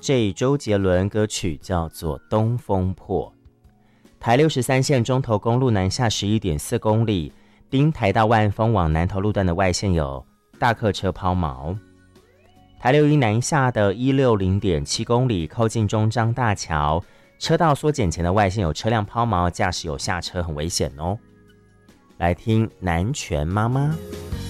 这周杰伦歌曲叫做《东风破》。台63线中投公路南下 11.4 公里，滨台到万丰往南投路段的外线有大客车抛锚。台61南下的 160.7 公里，靠近中彰大桥，车道缩减前的外线有车辆抛锚，驾驶有下车，很危险哦。来听南拳妈妈。